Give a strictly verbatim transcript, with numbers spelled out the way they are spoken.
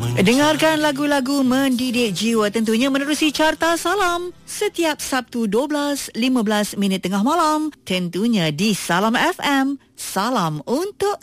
Dengarkan lagu-lagu mendidik jiwa tentunya menerusi Carta Salam setiap Sabtu dua belas lima belas minit tengah malam tentunya di Salam F M. Salam untuk